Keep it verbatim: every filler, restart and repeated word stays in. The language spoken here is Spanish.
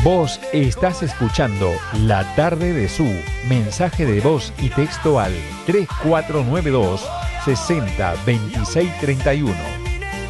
Vos estás escuchando La Tarde de Su. Mensaje de voz y texto al tres cuatro nueve dos, sesenta, veintiséis, treinta y uno.